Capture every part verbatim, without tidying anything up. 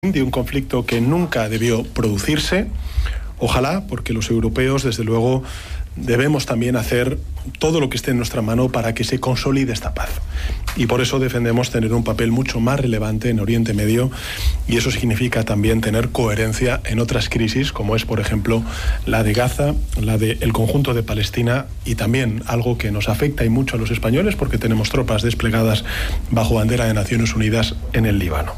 de un conflicto que nunca debió producirse. Ojalá, porque los europeos, desde luego, debemos también hacer todo lo que esté en nuestra mano para que se consolide esta paz. Y por eso defendemos tener un papel mucho más relevante en Oriente Medio, y eso significa también tener coherencia en otras crisis, como es, por ejemplo, la de Gaza, la del conjunto de Palestina, y también algo que nos afecta y mucho a los españoles, porque tenemos tropas desplegadas bajo bandera de Naciones Unidas en el Líbano.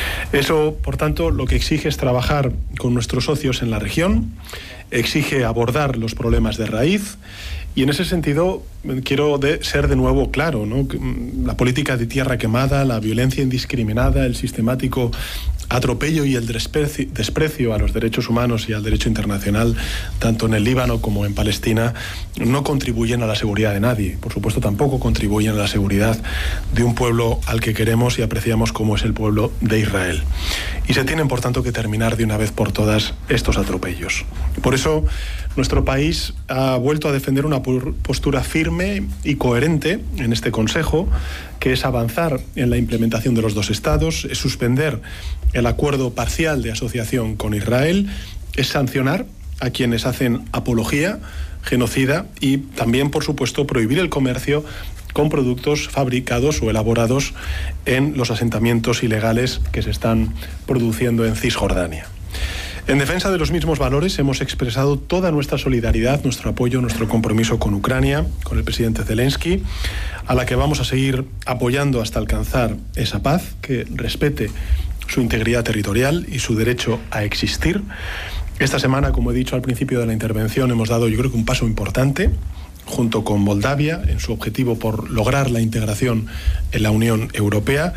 Eso, por tanto, lo que exige es trabajar con nuestros socios en la región, exige abordar los problemas de raíz, y en ese sentido quiero de ser de nuevo claro, ¿no? La política de tierra quemada, la violencia indiscriminada, el sistemático atropello y el desprecio, desprecio a los derechos humanos y al derecho internacional, tanto en el Líbano como en Palestina, no contribuyen a la seguridad de nadie. Por supuesto, tampoco contribuyen a la seguridad de un pueblo al que queremos y apreciamos, como es el pueblo de Israel. Y se tienen, por tanto, que terminar de una vez por todas estos atropellos. Por eso, nuestro país ha vuelto a defender una postura firme y coherente en este Consejo, que es avanzar en la implementación de los dos estados, es suspender el acuerdo parcial de asociación con Israel, es sancionar a quienes hacen apología genocida y también, por supuesto, prohibir el comercio con productos fabricados o elaborados en los asentamientos ilegales que se están produciendo en Cisjordania. En defensa de los mismos valores hemos expresado toda nuestra solidaridad, nuestro apoyo, nuestro compromiso con Ucrania, con el presidente Zelensky, a la que vamos a seguir apoyando hasta alcanzar esa paz que respete su integridad territorial y su derecho a existir. Esta semana, como he dicho al principio de la intervención, hemos dado, yo creo que un paso importante, junto con Moldavia, en su objetivo por lograr la integración en la Unión Europea.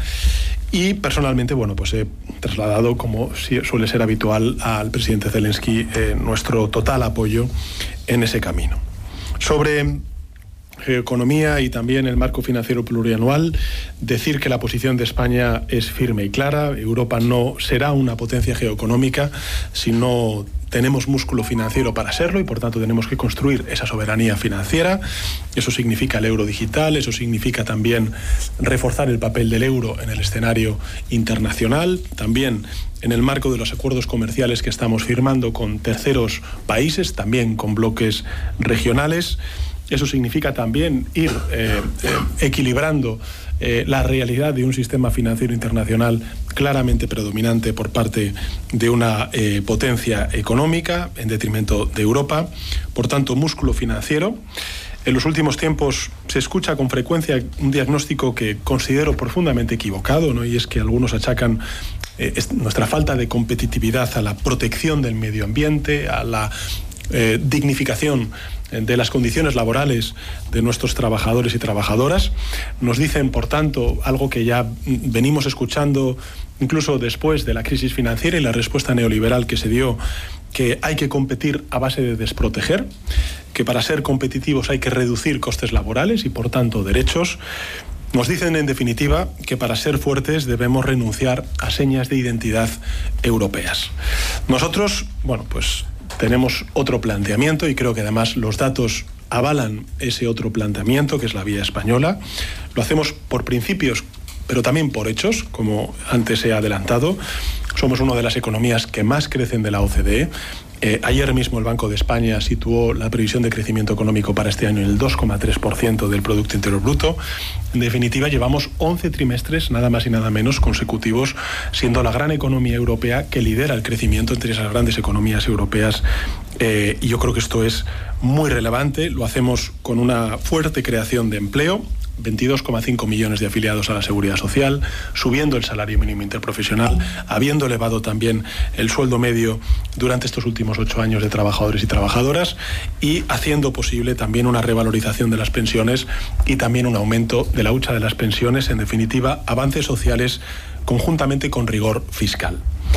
Y personalmente, bueno, pues he trasladado, como suele ser habitual, al presidente Zelensky eh, nuestro total apoyo en ese camino. Sobre geoeconomía y también el marco financiero plurianual, decir que la posición de España es firme y clara. Europa no será una potencia geoeconómica si no tenemos músculo financiero para serlo, y por tanto tenemos que construir esa soberanía financiera. Eso significa el euro digital, eso significa también reforzar el papel del euro en el escenario internacional, también en el marco de los acuerdos comerciales que estamos firmando con terceros países, también con bloques regionales. Eso significa también ir eh, eh, equilibrando eh, la realidad de un sistema financiero internacional claramente predominante por parte de una eh, potencia económica en detrimento de Europa. Por tanto, músculo financiero. En los últimos tiempos se escucha con frecuencia un diagnóstico que considero profundamente equivocado, ¿no? Y es que algunos achacan eh, nuestra falta de competitividad a la protección del medio ambiente, a la eh, dignificación de las condiciones laborales de nuestros trabajadores y trabajadoras. Nos dicen, por tanto, algo que ya venimos escuchando incluso después de la crisis financiera y la respuesta neoliberal que se dio, que hay que competir a base de desproteger, que para ser competitivos hay que reducir costes laborales y, por tanto, derechos. Nos dicen, en definitiva, que para ser fuertes debemos renunciar a señas de identidad europeas. Nosotros, bueno, pues tenemos otro planteamiento, y creo que además los datos avalan ese otro planteamiento, que es la vía española. Lo hacemos por principios, pero también por hechos, como antes he adelantado. Somos una de las economías que más crecen de la O C D E. Eh, ayer mismo el Banco de España situó la previsión de crecimiento económico para este año en el dos coma tres por ciento del Producto Interior Bruto. En definitiva, llevamos once trimestres, nada más y nada menos, consecutivos, siendo la gran economía europea que lidera el crecimiento entre esas grandes economías europeas. Eh, y yo creo que esto es muy relevante. Lo hacemos con una fuerte creación de empleo, veintidós coma cinco millones de afiliados a la Seguridad Social, subiendo el salario mínimo interprofesional, habiendo elevado también el sueldo medio durante estos últimos ocho años de trabajadores y trabajadoras, y haciendo posible también una revalorización de las pensiones y también un aumento de la hucha de las pensiones. En definitiva, avances sociales conjuntamente con rigor fiscal.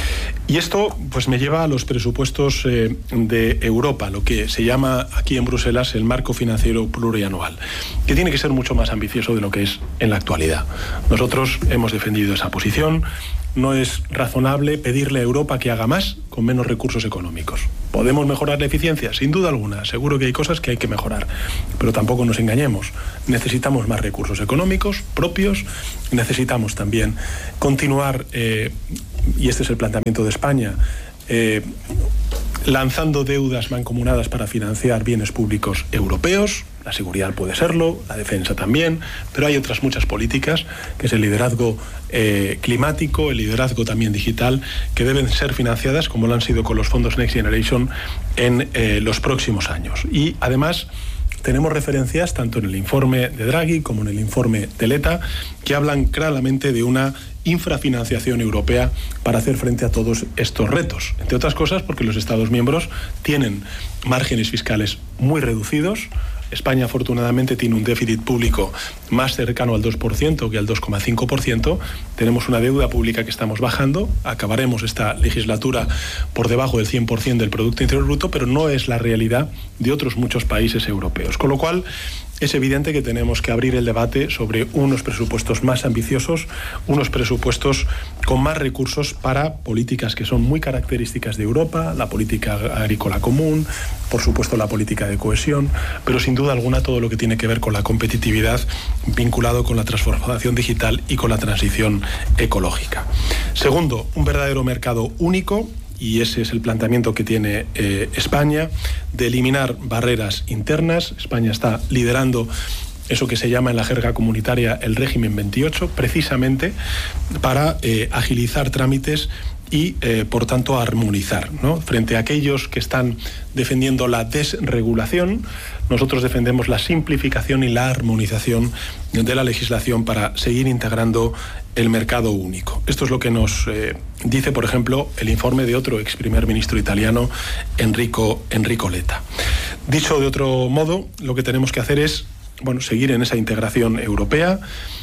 Y esto pues me lleva a los presupuestos eh, de Europa, lo que se llama aquí en Bruselas el marco financiero plurianual, que tiene que ser mucho más ambicioso de lo que es en la actualidad. Nosotros hemos defendido esa posición. no es razonable pedirle a Europa que haga más con menos recursos económicos. ¿Podemos mejorar la eficiencia? Sin duda alguna. Seguro que hay cosas que hay que mejorar. Pero tampoco nos engañemos. Necesitamos más recursos económicos propios. Necesitamos también continuar, eh, y este es el planteamiento de España, eh, lanzando deudas mancomunadas para financiar bienes públicos europeos. La seguridad puede serlo, la defensa también, pero hay otras muchas políticas, que es el liderazgo eh, climático, el liderazgo también digital, que deben ser financiadas, como lo han sido con los fondos Next Generation, en eh, los próximos años. Y además tenemos referencias tanto en el informe de Draghi como en el informe de Letta, que hablan claramente de una infrafinanciación europea para hacer frente a todos estos retos. Entre otras cosas porque los Estados miembros tienen márgenes fiscales muy reducidos. España, afortunadamente, tiene un déficit público más cercano al dos por ciento que al dos coma cinco por ciento. Tenemos una deuda pública que estamos bajando. Acabaremos esta legislatura por debajo del cien por ciento del Producto Interior Bruto, pero no es la realidad de otros muchos países europeos. Con lo cual, es evidente que tenemos que abrir el debate sobre unos presupuestos más ambiciosos, unos presupuestos con más recursos para políticas que son muy características de Europa, la política agrícola común, por supuesto la política de cohesión, pero sin duda alguna todo lo que tiene que ver con la competitividad vinculado con la transformación digital y con la transición ecológica. Segundo, un verdadero mercado único. Y ese es el planteamiento que tiene eh, España, de eliminar barreras internas. España está liderando eso que se llama en la jerga comunitaria el régimen veintiocho, precisamente para eh, agilizar trámites y, eh, por tanto, armonizar, ¿no? Frente a aquellos que están defendiendo la desregulación, nosotros defendemos la simplificación y la armonización de la legislación para seguir integrando el mercado único. Esto es lo que nos eh, dice, por ejemplo, el informe de otro ex primer ministro italiano, Enrico, Enrico Letta. Dicho de otro modo, lo que tenemos que hacer es, bueno, seguir en esa integración europea,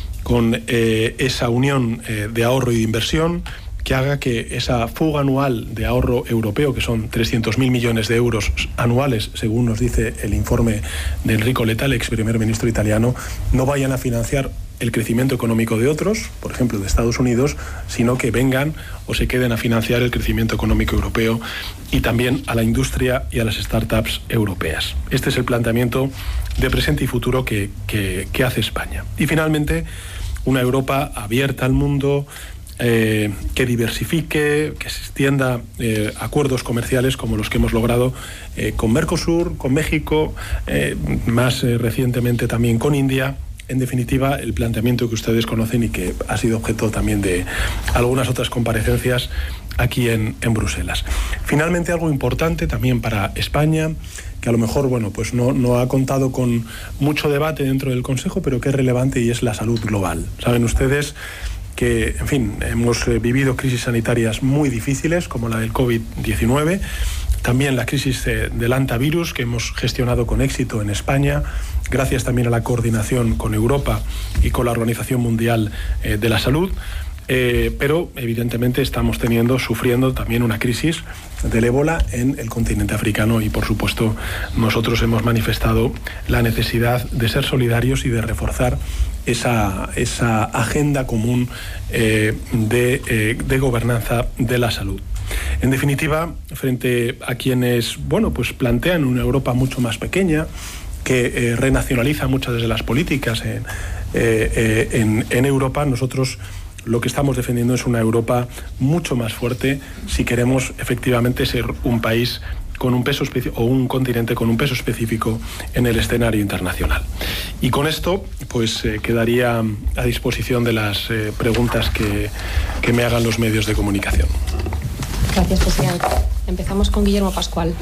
con eh, esa unión eh, de ahorro y de inversión, que haga que esa fuga anual de ahorro europeo, que son trescientos mil millones de euros anuales, según nos dice el informe de Enrico Letta, el ex primer ministro italiano, no vayan a financiar el crecimiento económico de otros, por ejemplo de Estados Unidos, sino que vengan o se queden a financiar el crecimiento económico europeo y también a la industria y a las startups europeas. Este es el planteamiento de presente y futuro que, que, que hace España. Y finalmente, una Europa abierta al mundo, Eh, que diversifique, que se extienda eh, acuerdos comerciales como los que hemos logrado eh, con Mercosur, con México, eh, más eh, recientemente también con India. En definitiva, el planteamiento que ustedes conocen y que ha sido objeto también de algunas otras comparecencias aquí en, en Bruselas. Finalmente, algo importante también para España, que a lo mejor, bueno, pues no, no ha contado con mucho debate dentro del Consejo, pero que es relevante, y es la salud global. Saben ustedes que, en fin, hemos eh, vivido crisis sanitarias muy difíciles, como la del COVID diecinueve, también la crisis eh, del hantavirus, que hemos gestionado con éxito en España, gracias también a la coordinación con Europa y con la Organización Mundial eh, de la Salud, eh, pero evidentemente estamos teniendo, sufriendo también una crisis del ébola en el continente africano, y por supuesto nosotros hemos manifestado la necesidad de ser solidarios y de reforzar esa, esa agenda común eh, de, eh, de gobernanza de la salud. En definitiva, frente a quienes, bueno, pues plantean una Europa mucho más pequeña, que eh, renacionaliza muchas de las políticas en, eh, eh, en, en Europa, nosotros lo que estamos defendiendo es una Europa mucho más fuerte si queremos efectivamente ser un país con un peso específico, o un continente con un peso específico en el escenario internacional. Y con esto, pues eh, quedaría a disposición de las eh, preguntas que, que me hagan los medios de comunicación. Gracias, presidente. Empezamos con Guillermo Pascual.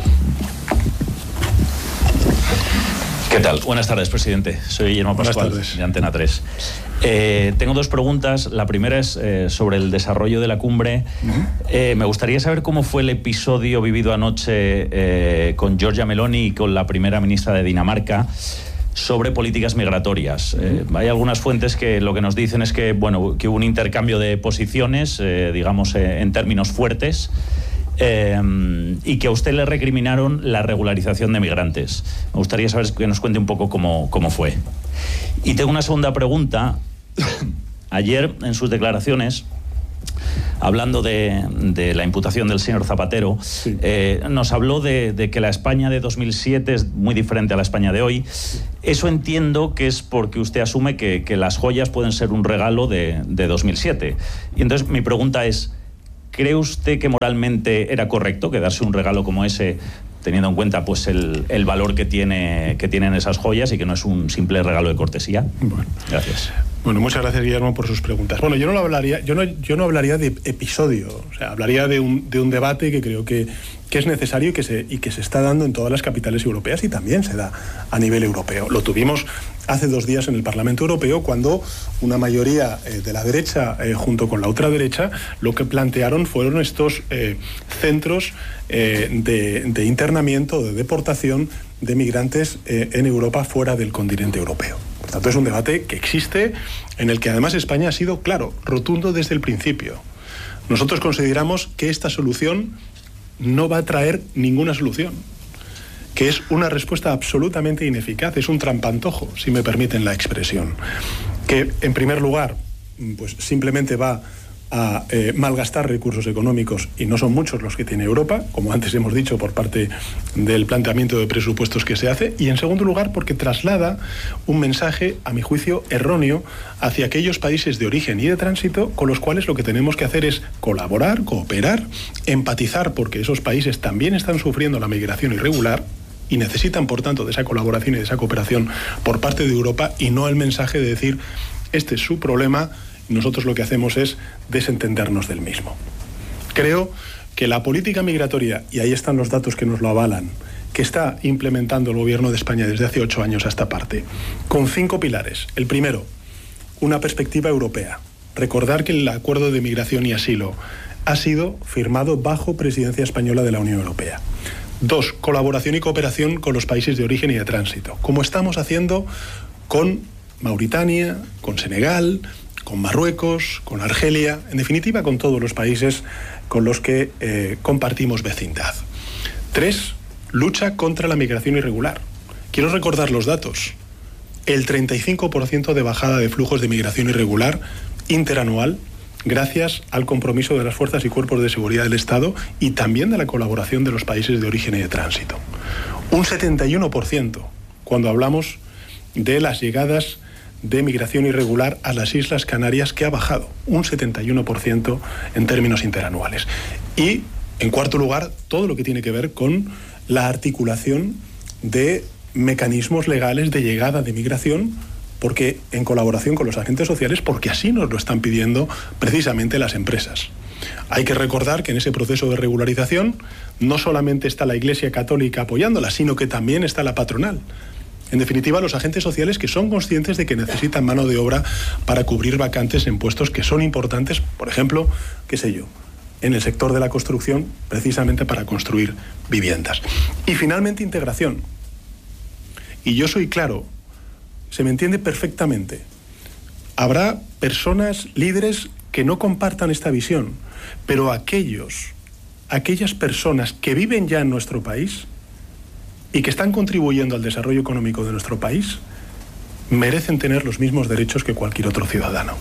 ¿Qué tal? Buenas tardes, presidente. Soy Guillermo Pascual, de Antena tres. Eh, tengo dos preguntas. La primera es eh, sobre el desarrollo de la cumbre. Uh-huh. Eh, me gustaría saber cómo fue el episodio vivido anoche eh, con Giorgia Meloni y con la primera ministra de Dinamarca sobre políticas migratorias. Eh, hay algunas fuentes que lo que nos dicen es que, bueno, que hubo un intercambio de posiciones, eh, digamos, eh, en términos fuertes, Eh, y que a usted le recriminaron la regularización de migrantes. Me gustaría saber que nos cuente un poco cómo, cómo fue. Y tengo una segunda pregunta. Ayer, en sus declaraciones, hablando de, de la imputación del señor Zapatero, sí. eh, nos habló de, de que la España de dos mil siete es muy diferente a la España de hoy. Eso entiendo que es porque usted asume que, que las joyas pueden ser un regalo de, de dos mil siete. Y entonces mi pregunta es, ¿cree usted que moralmente era correcto quedarse un regalo como ese, teniendo en cuenta pues el, el valor que tiene que tienen esas joyas y que no es un simple regalo de cortesía? Bueno, gracias. Bueno, muchas gracias, Guillermo, por sus preguntas. Bueno, yo no lo hablaría, yo no, yo no hablaría de episodio, o sea, hablaría de un, de un debate que creo que, que es necesario y que, se, y que se está dando en todas las capitales europeas y también se da a nivel europeo. Lo tuvimos hace dos días en el Parlamento Europeo cuando una mayoría eh, de la derecha eh, junto con la otra derecha lo que plantearon fueron estos eh, centros eh, de, de internamiento, de deportación de migrantes eh, en Europa fuera del continente europeo. Por tanto, es un debate que existe, en el que además España ha sido, claro, rotundo desde el principio. Nosotros consideramos que esta solución no va a traer ninguna solución, que es una respuesta absolutamente ineficaz, es un trampantojo, si me permiten la expresión, que en primer lugar, pues simplemente va a eh, malgastar recursos económicos, y no son muchos los que tiene Europa, como antes hemos dicho por parte del planteamiento de presupuestos que se hace, y en segundo lugar porque traslada un mensaje, a mi juicio, erróneo hacia aquellos países de origen y de tránsito con los cuales lo que tenemos que hacer es colaborar, cooperar, empatizar, porque esos países también están sufriendo la migración irregular y necesitan, por tanto, de esa colaboración y de esa cooperación por parte de Europa, y no el mensaje de decir, este es su problema, nosotros lo que hacemos es desentendernos del mismo. Creo que la política migratoria, y ahí están los datos que nos lo avalan, que está implementando el Gobierno de España desde hace ocho años a esta parte, con cinco pilares. El primero, una perspectiva europea. Recordar que el acuerdo de migración y asilo ha sido firmado bajo presidencia española de la Unión Europea. Dos, colaboración y cooperación con los países de origen y de tránsito, como estamos haciendo con Mauritania, con Senegal, con Marruecos, con Argelia, en definitiva con todos los países con los que eh, compartimos vecindad. Tres, lucha contra la migración irregular. Quiero recordar los datos. El treinta y cinco por ciento de bajada de flujos de migración irregular interanual, gracias al compromiso de las fuerzas y cuerpos de seguridad del Estado y también de la colaboración de los países de origen y de tránsito. Un setenta y uno por ciento cuando hablamos de las llegadas de migración irregular a las Islas Canarias, que ha bajado un setenta y uno por ciento en términos interanuales. Y, en cuarto lugar, todo lo que tiene que ver con la articulación de mecanismos legales de llegada de migración, porque en colaboración con los agentes sociales, porque así nos lo están pidiendo precisamente las empresas. Hay que recordar que en ese proceso de regularización no solamente está la Iglesia Católica apoyándola, sino que también está la patronal. En definitiva, los agentes sociales que son conscientes de que necesitan mano de obra para cubrir vacantes en puestos que son importantes, por ejemplo, qué sé yo, en el sector de la construcción, precisamente para construir viviendas. Y finalmente, integración. Y yo soy claro, se me entiende perfectamente. Habrá personas, líderes, que no compartan esta visión, pero aquellos, aquellas personas que viven ya en nuestro país y que están contribuyendo al desarrollo económico de nuestro país, merecen tener los mismos derechos que cualquier otro ciudadano.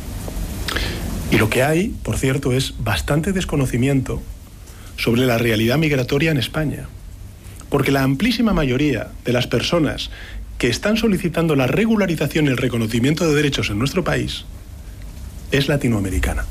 Y lo que hay, por cierto, es bastante desconocimiento sobre la realidad migratoria en España, porque la amplísima mayoría de las personas que están solicitando la regularización y el reconocimiento de derechos en nuestro país es latinoamericana.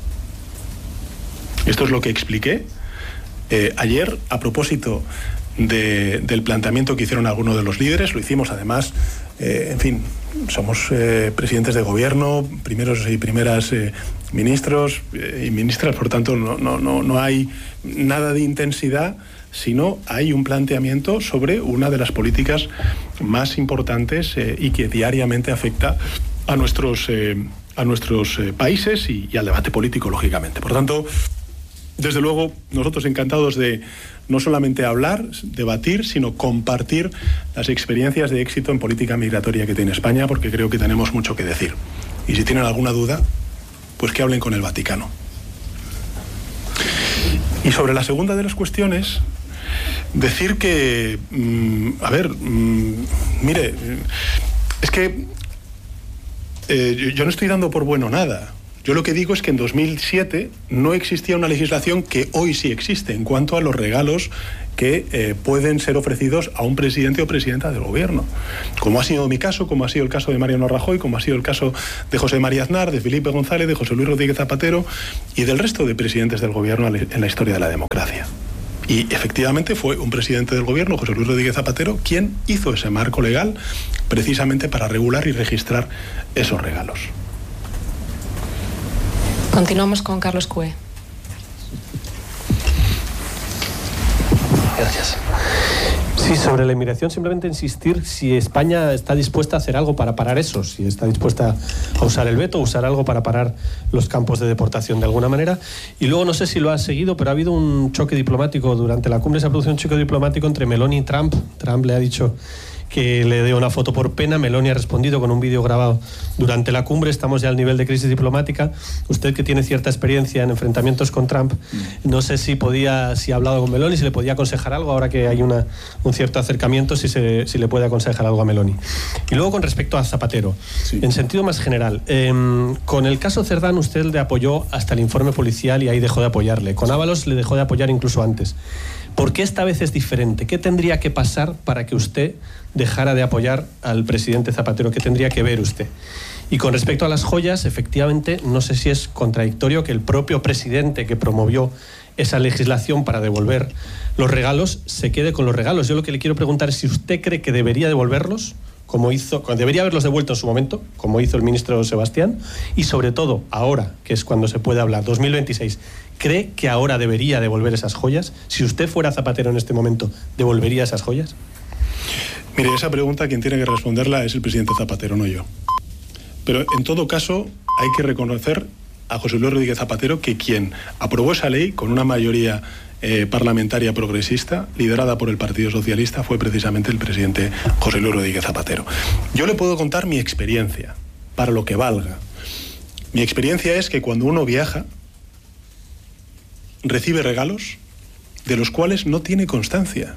Esto es lo que expliqué eh, ayer a propósito De, del planteamiento que hicieron algunos de los líderes. Lo hicimos además, eh, en fin, somos eh, presidentes de gobierno, primeros y primeras eh, ministros eh, y ministras, por tanto no, no, no, no hay nada de intensidad, sino hay un planteamiento sobre una de las políticas más importantes eh, y que diariamente afecta a nuestros, eh, a nuestros eh, países y, y al debate político, lógicamente. Por tanto, desde luego, nosotros encantados de no solamente hablar, debatir, sino compartir las experiencias de éxito en política migratoria que tiene España, porque creo que tenemos mucho que decir. Y si tienen alguna duda, pues que hablen con el Vaticano. Y sobre la segunda de las cuestiones, decir que, mmm, a ver, mmm, mire, es que eh, yo no estoy dando por bueno nada. Yo lo que digo es que en dos mil siete no existía una legislación que hoy sí existe en cuanto a los regalos que eh, pueden ser ofrecidos a un presidente o presidenta del gobierno. Como ha sido mi caso, como ha sido el caso de Mariano Rajoy, como ha sido el caso de José María Aznar, de Felipe González, de José Luis Rodríguez Zapatero y del resto de presidentes del gobierno en la historia de la democracia. Y efectivamente fue un presidente del gobierno, José Luis Rodríguez Zapatero, quien hizo ese marco legal precisamente para regular y registrar esos regalos. Continuamos con Carlos Cue. Gracias. Sí, sobre la inmigración, simplemente insistir si España está dispuesta a hacer algo para parar eso, si está dispuesta a usar el veto, usar algo para parar los campos de deportación de alguna manera. Y luego, no sé si lo ha seguido, pero ha habido un choque diplomático durante la cumbre, se ha producido un choque diplomático entre Meloni y Trump. Trump le ha dicho que le dé una foto por pena. Meloni ha respondido con un vídeo grabado durante la cumbre. Estamos ya al nivel de crisis diplomática. Usted, que tiene cierta experiencia en enfrentamientos con Trump, no sé si podía, si ha hablado con Meloni, si le podía aconsejar algo ahora que hay una, un cierto acercamiento, si, se, si le puede aconsejar algo a Meloni. Y luego, con respecto a Zapatero, sí, en sentido más general, eh, con el caso Cerdán usted le apoyó hasta el informe policial y ahí dejó de apoyarle. Con Ábalos le dejó de apoyar incluso antes. ¿Por qué esta vez es diferente? ¿Qué tendría que pasar para que usted dejara de apoyar al presidente Zapatero? ¿Qué tendría que ver usted? Y con respecto a las joyas, efectivamente, no sé si es contradictorio que el propio presidente que promovió esa legislación para devolver los regalos se quede con los regalos. Yo lo que le quiero preguntar es si usted cree que debería devolverlos, como hizo, debería haberlos devuelto en su momento, como hizo el ministro Sebastián, y sobre todo ahora, que es cuando se puede hablar, dos mil veintiséis, ¿cree que ahora debería devolver esas joyas? Si usted fuera Zapatero en este momento, ¿devolvería esas joyas? Mire, esa pregunta quien tiene que responderla es el presidente Zapatero, no yo. Pero en todo caso hay que reconocer a José Luis Rodríguez Zapatero que quien aprobó esa ley con una mayoría eh, parlamentaria progresista liderada por el Partido Socialista fue precisamente el presidente José Luis Rodríguez Zapatero. Yo le puedo contar mi experiencia, para lo que valga. Mi experiencia es que cuando uno viaja recibe regalos de los cuales no tiene constancia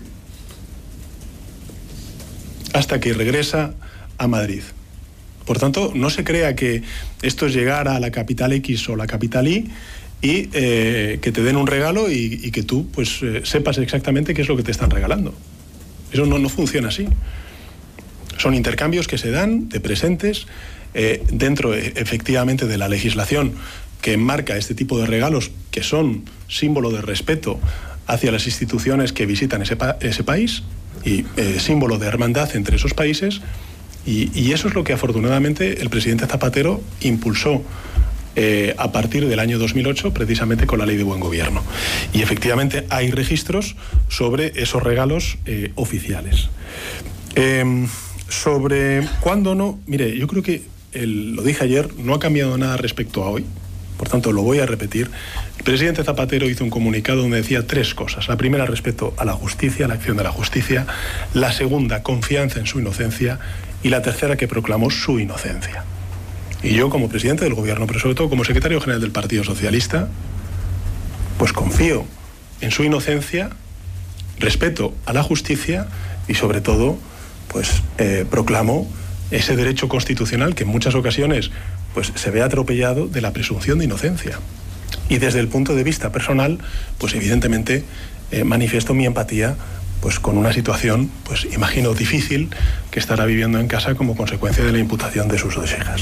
hasta que regresa a Madrid. Por tanto, no se crea que esto es llegar a la capital X o la capital Y y eh, que te den un regalo y, y que tú pues eh, sepas exactamente qué es lo que te están regalando. Eso no, no funciona así. Son intercambios que se dan de presentes eh, dentro eh, efectivamente de la legislación que enmarca este tipo de regalos que son símbolo de respeto hacia las instituciones que visitan ese, pa ese país y eh, símbolo de hermandad entre esos países. Y, y eso es lo que afortunadamente el presidente Zapatero impulsó eh, a partir del año dos mil ocho, precisamente con la Ley de Buen Gobierno. Y efectivamente hay registros sobre esos regalos eh, oficiales. Eh, sobre cuándo no, mire, yo creo que el, lo dije ayer, no ha cambiado nada respecto a hoy. Por tanto, lo voy a repetir. El presidente Zapatero hizo un comunicado donde decía tres cosas. La primera, respeto a la justicia, la acción de la justicia. La segunda, confianza en su inocencia. Y la tercera, que proclamó su inocencia. Y yo, como presidente del gobierno, pero sobre todo como secretario general del Partido Socialista, pues confío en su inocencia, respeto a la justicia y sobre todo, pues eh, proclamo ese derecho constitucional que en muchas ocasiones pues se ve atropellado de la presunción de inocencia. Y desde el punto de vista personal, pues evidentemente eh, manifiesto mi empatía pues con una situación, pues imagino, difícil que estará viviendo en casa como consecuencia de la imputación de sus dos hijas.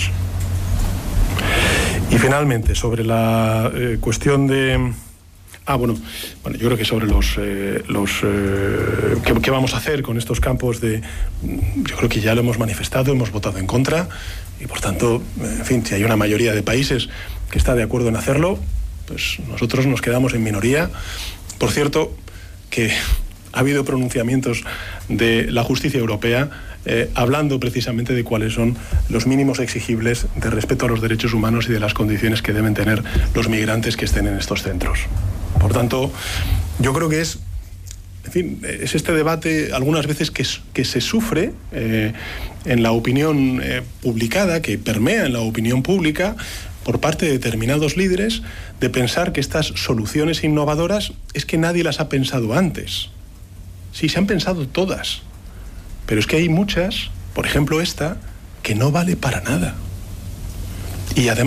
Y finalmente, sobre la eh, cuestión de... Ah, bueno, bueno, yo creo que sobre los... Eh, los eh, ¿qué, ¿Qué vamos a hacer con estos campos de...? Yo creo que ya lo hemos manifestado, hemos votado en contra y, por tanto, en fin, si hay una mayoría de países que está de acuerdo en hacerlo, pues nosotros nos quedamos en minoría. Por cierto, que ha habido pronunciamientos de la justicia europea eh, hablando precisamente de cuáles son los mínimos exigibles de respeto a los derechos humanos y de las condiciones que deben tener los migrantes que estén en estos centros. Por tanto, yo creo que es, en fin, es este debate algunas veces que, que se sufre eh, en la opinión eh, publicada, que permea en la opinión pública por parte de determinados líderes, de pensar que estas soluciones innovadoras es que nadie las ha pensado antes. Sí, se han pensado todas, pero es que hay muchas, por ejemplo esta, que no vale para nada. Y además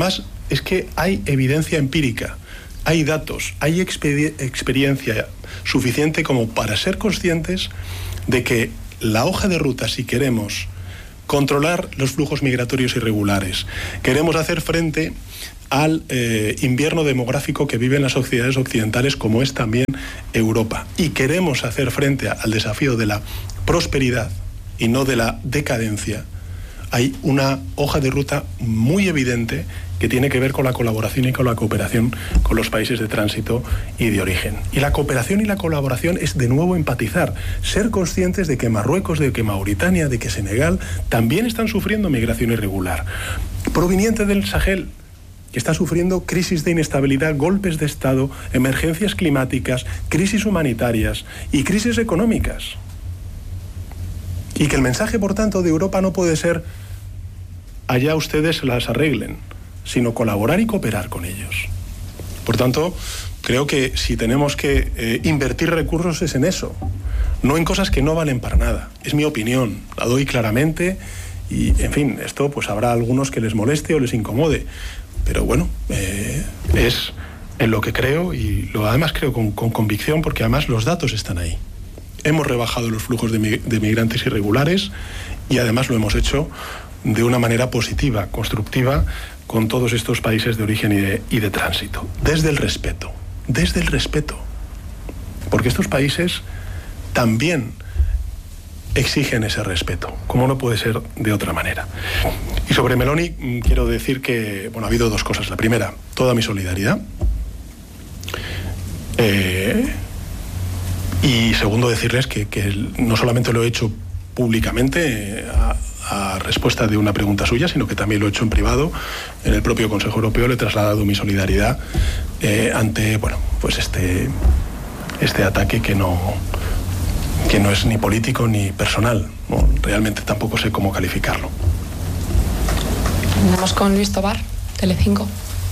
es que hay evidencia empírica, hay datos, hay experiencia suficiente como para ser conscientes de que la hoja de ruta, si queremos controlar los flujos migratorios irregulares, queremos hacer frente al eh, invierno demográfico que viven las sociedades occidentales, como es también Europa, y queremos hacer frente a, al desafío de la prosperidad y no de la decadencia, hay una hoja de ruta muy evidente que tiene que ver con la colaboración y con la cooperación con los países de tránsito y de origen. Y la cooperación y la colaboración es de nuevo empatizar, ser conscientes de que Marruecos, de que Mauritania, de que Senegal también están sufriendo migración irregular, proveniente del Sahel, que está sufriendo crisis de inestabilidad, golpes de Estado, emergencias climáticas, crisis humanitarias y crisis económicas. Y que el mensaje, por tanto, de Europa no puede ser allá ustedes las arreglen, sino colaborar y cooperar con ellos. Por tanto, creo que si tenemos que eh, invertir recursos es en eso, no en cosas que no valen para nada. Es mi opinión, la doy claramente y, en fin, esto pues habrá algunos que les moleste o les incomode, pero bueno, eh, es en lo que creo y lo además creo con, con convicción, porque además los datos están ahí. Hemos rebajado los flujos de, de migrantes irregulares y además lo hemos hecho de una manera positiva, constructiva, con todos estos países de origen y de, y de tránsito. Desde el respeto, desde el respeto. Porque estos países también exigen ese respeto, como no puede ser de otra manera. Y sobre Meloni quiero decir que, bueno, ha habido dos cosas. La primera, toda mi solidaridad. Eh, y segundo, decirles que, que no solamente lo he hecho públicamente eh, a, a respuesta de una pregunta suya, sino que también lo he hecho en privado. En el propio Consejo Europeo le he trasladado mi solidaridad eh, ante, bueno, pues este, este ataque que no, que no es ni político ni personal, ¿no? Realmente tampoco sé cómo calificarlo. Vamos con Luis Tobar, Telecinco.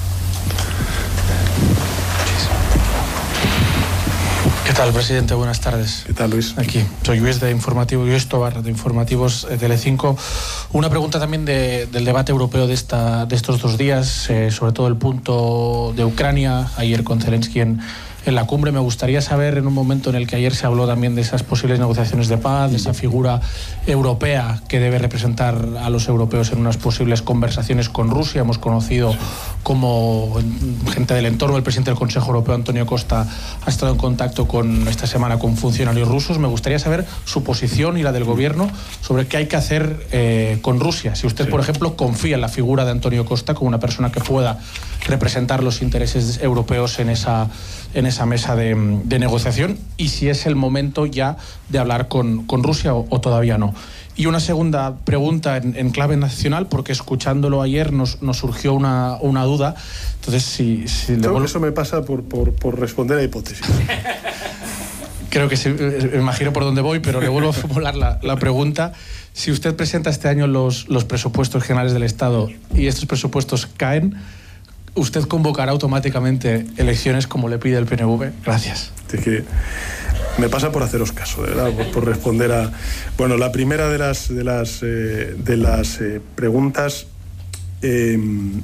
¿Qué tal, presidente? Buenas tardes. ¿Qué tal, Luis? Aquí, soy Luis de Informativo, Luis Tobar, de Informativos eh, Telecinco. Una pregunta también de, del debate europeo de, esta, de estos dos días, eh, sobre todo el punto de Ucrania, ayer con Zelensky en, en la cumbre. Me gustaría saber, en un momento en el que ayer se habló también de esas posibles negociaciones de paz, de esa figura europea que debe representar a los europeos en unas posibles conversaciones con Rusia. Hemos conocido como gente del entorno del presidente del Consejo Europeo, Antonio Costa, ha estado en contacto con esta semana con funcionarios rusos. Me gustaría saber su posición y la del gobierno sobre qué hay que hacer eh, con Rusia. Si usted, sí. por ejemplo, confía en la figura de Antonio Costa como una persona que pueda representar los intereses europeos en esa, en esa mesa de, de negociación, y si es el momento ya de hablar con, con Rusia o, o todavía no. Y una segunda pregunta en, en clave nacional, porque escuchándolo ayer nos, nos surgió una, una duda. Entonces, si, si le vuelvo... Eso me pasa por, por, por responder a hipótesis. Creo que sí, me imagino por dónde voy, pero le vuelvo a formular la, la pregunta. Si usted presenta este año los, los presupuestos generales del Estado y estos presupuestos caen, ¿usted convocará automáticamente elecciones como le pide el P N V? Gracias. Es que me pasa por haceros caso, de verdad, por, por responder a... Bueno, la primera de las, de las, eh, de las eh, preguntas... Eh,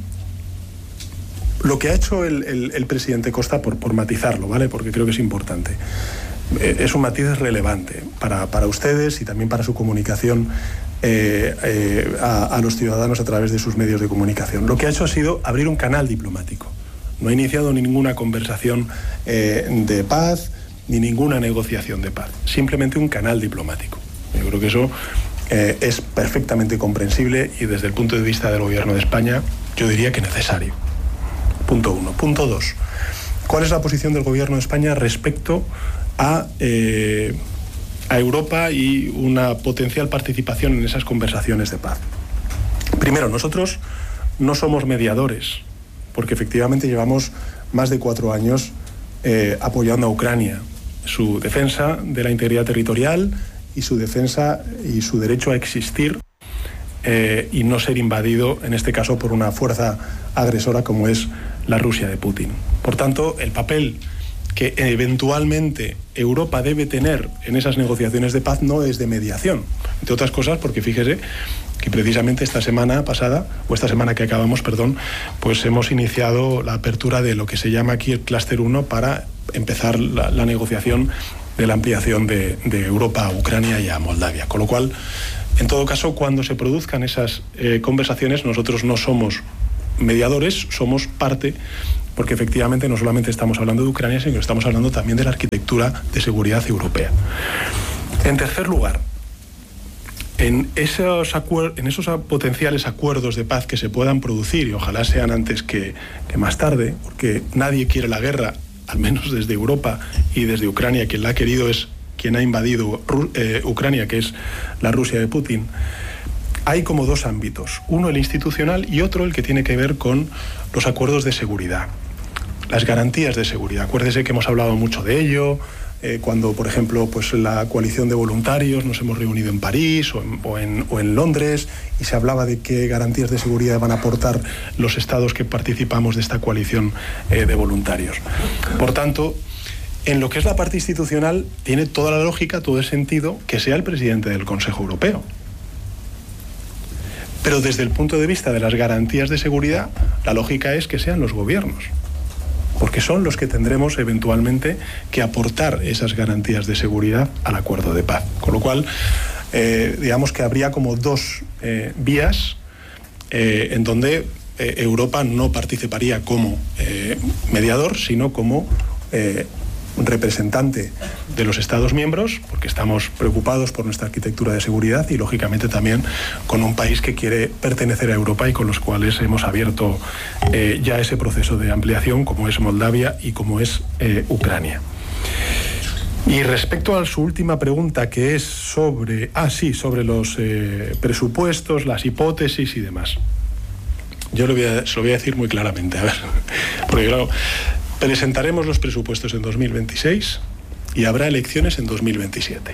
lo que ha hecho el, el, el presidente Costa, por, por matizarlo, ¿vale? Porque creo que es importante. Eh, es un matiz relevante para, para ustedes y también para su comunicación eh, eh, a, a los ciudadanos a través de sus medios de comunicación. Lo que ha hecho ha sido abrir un canal diplomático. No ha iniciado ninguna conversación eh, de paz, ni ninguna negociación de paz. Simplemente un canal diplomático. Yo creo que eso eh, es perfectamente comprensible y desde el punto de vista del Gobierno de España, yo diría que necesario. Punto uno. Punto dos. ¿Cuál es la posición del Gobierno de España respecto a, eh, a Europa y una potencial participación en esas conversaciones de paz? Primero, nosotros no somos mediadores, porque efectivamente llevamos más de cuatro años eh, apoyando a Ucrania, su defensa de la integridad territorial y su defensa y su derecho a existir eh, y no ser invadido, en este caso, por una fuerza agresora como es la Rusia de Putin. Por tanto, el papel que eventualmente Europa debe tener en esas negociaciones de paz no es de mediación, entre otras cosas porque, fíjese, que precisamente esta semana pasada, o esta semana que acabamos, perdón, pues hemos iniciado la apertura de lo que se llama aquí el Clúster uno para empezar la, la negociación de la ampliación de, de Europa a Ucrania y a Moldavia. Con lo cual, en todo caso, cuando se produzcan esas eh, conversaciones, nosotros no somos mediadores, somos parte, porque efectivamente no solamente estamos hablando de Ucrania, sino que estamos hablando también de la arquitectura de seguridad europea. En tercer lugar, en esos, acuer- en esos potenciales acuerdos de paz que se puedan producir, y ojalá sean antes que, que más tarde, porque nadie quiere la guerra, al menos desde Europa y desde Ucrania, quien la ha querido es quien ha invadido eh, Ucrania, que es la Rusia de Putin. Hay como dos ámbitos, uno el institucional y otro el que tiene que ver con los acuerdos de seguridad, las garantías de seguridad. Acuérdese que hemos hablado mucho de ello, eh, cuando, por ejemplo, pues la coalición de voluntarios nos hemos reunido en París o en, o, en, o en Londres y se hablaba de qué garantías de seguridad van a aportar los estados que participamos de esta coalición eh, de voluntarios. Por tanto, en lo que es la parte institucional, tiene toda la lógica, todo el sentido que sea el presidente del Consejo Europeo. Pero desde el punto de vista de las garantías de seguridad, la lógica es que sean los gobiernos, porque son los que tendremos eventualmente que aportar esas garantías de seguridad al acuerdo de paz. Con lo cual, eh, digamos que habría como dos eh, vías eh, en donde eh, Europa no participaría como eh, mediador, sino como eh, representante de los Estados miembros, porque estamos preocupados por nuestra arquitectura de seguridad y, lógicamente, también con un país que quiere pertenecer a Europa y con los cuales hemos abierto eh, ya ese proceso de ampliación, como es Moldavia y como es eh, Ucrania. Y respecto a su última pregunta, que es sobre, ah, sí, sobre los eh, presupuestos, las hipótesis y demás. Yo lo voy a, se lo voy a decir muy claramente, a ver, porque claro, presentaremos los presupuestos en dos mil veintiséis y habrá elecciones en dos mil veintisiete.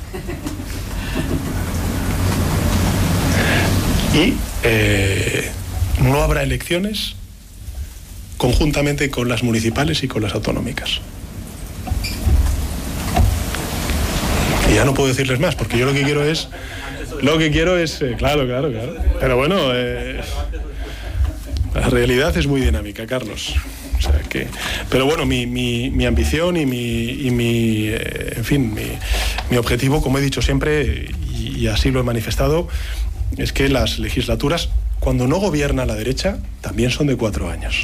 Y eh, no habrá elecciones conjuntamente con las municipales y con las autonómicas. Y ya no puedo decirles más, porque yo lo que quiero es... Lo que quiero es... Eh, claro, claro, claro. Pero bueno, eh, la realidad es muy dinámica, Carlos. O sea que, pero bueno, mi, mi, mi ambición y mi, y mi eh, en fin, mi, mi objetivo, como he dicho siempre, y, y así lo he manifestado, es que las legislaturas, cuando no gobierna la derecha, también son de cuatro años.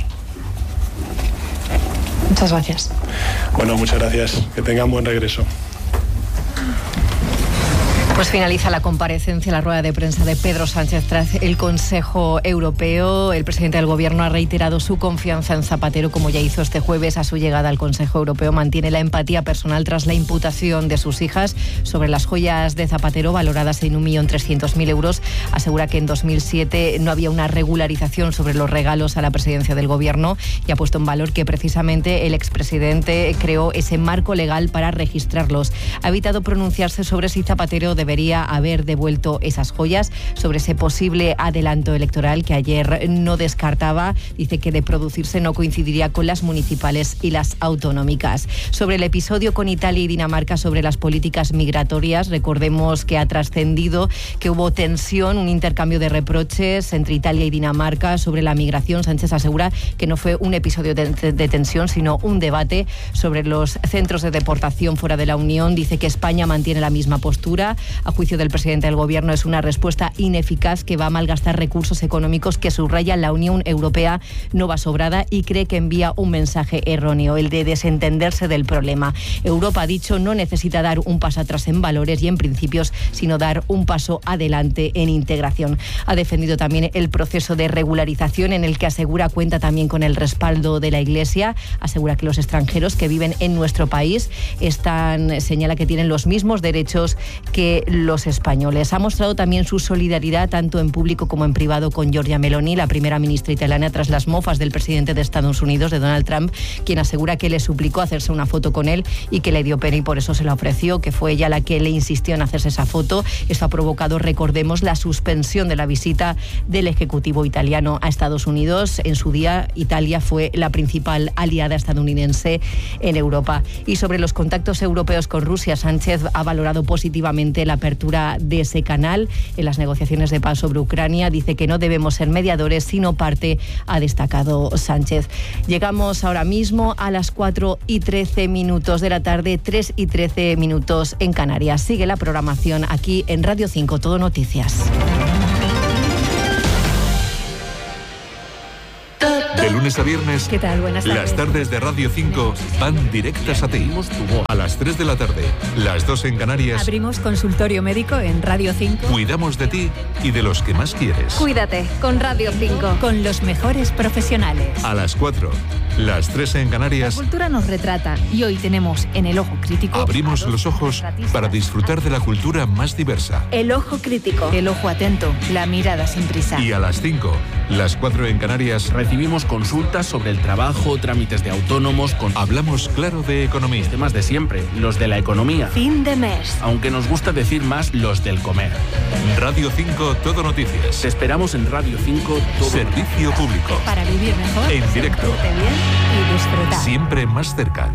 Muchas gracias. Bueno, muchas gracias. Que tengan buen regreso. Pues finaliza la comparecencia, la rueda de prensa de Pedro Sánchez tras el Consejo Europeo. El presidente del Gobierno ha reiterado su confianza en Zapatero, como ya hizo este jueves a su llegada al Consejo Europeo. Mantiene la empatía personal tras la imputación de sus hijas sobre las joyas de Zapatero, valoradas en un millón trescientos mil euros. Asegura que en dos mil siete no había una regularización sobre los regalos a la presidencia del Gobierno y ha puesto en valor que precisamente el expresidente creó ese marco legal para registrarlos. Ha evitado pronunciarse sobre si Zapatero debe debería haber devuelto esas joyas, sobre ese posible adelanto electoral que ayer no descartaba. Dice que de producirse no coincidiría con las municipales y las autonómicas. Sobre el episodio con Italia y Dinamarca sobre las políticas migratorias, recordemos que ha trascendido que hubo tensión, un intercambio de reproches entre Italia y Dinamarca sobre la migración. Sánchez asegura que no fue un episodio de, de tensión, sino un debate sobre los centros de deportación fuera de la Unión. Dice que España mantiene la misma postura. A juicio del presidente del Gobierno, es una respuesta ineficaz que va a malgastar recursos económicos, que subraya la Unión Europea no va sobrada y cree que envía un mensaje erróneo, el de desentenderse del problema. Europa, ha dicho, no necesita dar un paso atrás en valores y en principios, sino dar un paso adelante en integración. Ha defendido también el proceso de regularización, en el que asegura cuenta también con el respaldo de la Iglesia. Asegura que los extranjeros que viven en nuestro país están, señala que tienen los mismos derechos que los españoles. Ha mostrado también su solidaridad tanto en público como en privado con Giorgia Meloni, la primera ministra italiana, tras las mofas del presidente de Estados Unidos, de Donald Trump, quien asegura que le suplicó hacerse una foto con él y que le dio pena y por eso se la ofreció, que fue ella la que le insistió en hacerse esa foto. Esto ha provocado, recordemos, la suspensión de la visita del Ejecutivo italiano a Estados Unidos. En su día, Italia fue la principal aliada estadounidense en Europa. Y sobre los contactos europeos con Rusia, Sánchez ha valorado positivamente la apertura de ese canal en las negociaciones de paz sobre Ucrania. Dice que no debemos ser mediadores, sino parte, ha destacado Sánchez. Llegamos ahora mismo a las cuatro y trece minutos de la tarde, tres y trece minutos en Canarias. Sigue la programación aquí en Radio cinco, Todo Noticias. De lunes a viernes, ¿Qué tal? Buenas tardes. las tardes de Radio cinco van directas a ti. A las tres de la tarde, las dos en Canarias, Abrimos consultorio médico en Radio cinco. cuidamos de ti y de los que más quieres. Cuídate con Radio cinco. Con los mejores profesionales. A las cuatro, las tres en La Canarias, cultura nos retrata y hoy tenemos en El Ojo Crítico abrimos a dos los ojos retratistas. para disfrutar de la cultura más diversa. El Ojo Crítico. El ojo atento, la mirada sin prisa. Y a las cinco, las cuatro en Canarias, Recibimos consultas sobre el trabajo, trámites de autónomos, con hablamos claro de economía. temas de siempre, los de la economía. Fin de mes. Aunque nos gusta decir más los del comer. Radio cinco, Todo Noticias. Te esperamos en Radio cinco todo. Servicio público. Para vivir mejor, En directo. sentirte bien y disfrutar. Siempre más cerca.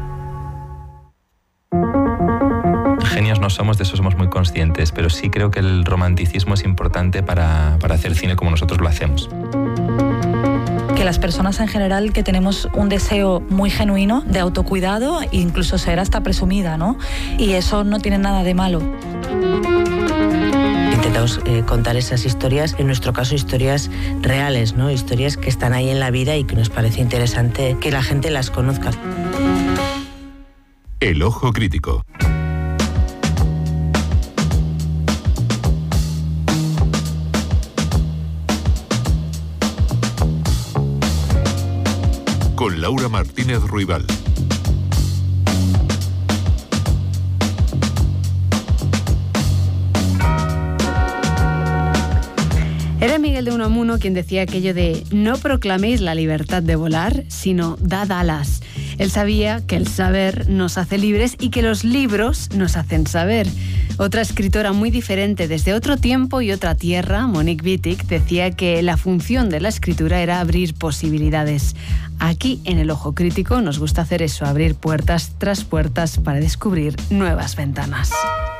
Genios no somos, de eso somos muy conscientes, pero sí creo que el romanticismo es importante para, para hacer cine como nosotros lo hacemos. Que las personas en general que tenemos un deseo muy genuino de autocuidado, incluso ser hasta presumida, ¿no? Y eso no tiene nada de malo. Intentamos eh, contar esas historias, en nuestro caso historias reales, ¿no? Historias que están ahí en la vida y que nos parece interesante que la gente las conozca. El Ojo Crítico. Con Laura Martínez Ruibal. Era Miguel de Unamuno quien decía aquello de no proclaméis la libertad de volar, sino dad alas. Él sabía que el saber nos hace libres y que los libros nos hacen saber. Otra escritora muy diferente desde otro tiempo y otra tierra, Monique Wittig, decía que la función de la escritura era abrir posibilidades. Aquí, en El Ojo Crítico, nos gusta hacer eso, abrir puertas tras puertas para descubrir nuevas ventanas.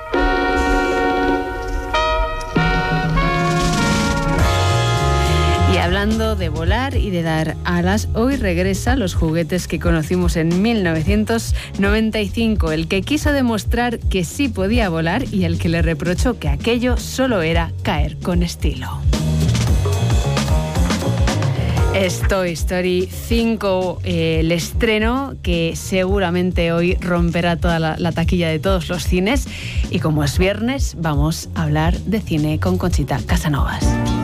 Y hablando de volar y de dar alas, hoy regresa Los juguetes que conocimos en mil novecientos noventa y cinco, el que quiso demostrar que sí podía volar y el que le reprochó que aquello solo era caer con estilo. Es Toy Story cinco, eh, el estreno que seguramente hoy romperá toda la, la taquilla de todos los cines. Y como es viernes, vamos a hablar de cine con Conchita Casanovas.